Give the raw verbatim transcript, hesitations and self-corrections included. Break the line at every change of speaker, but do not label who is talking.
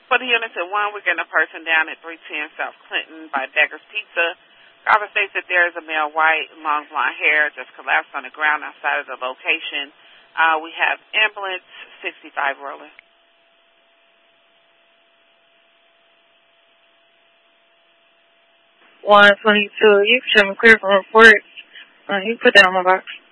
For the units at one, we're getting a person down at three ten South Clinton by Beggar's Pizza. Driver states that there is a male white, long blonde hair, just collapsed on the ground outside of the location. Uh, we have ambulance sixty-five rolling.
one twenty-two, you can show me clear from reports. Uh, you can put that on my box.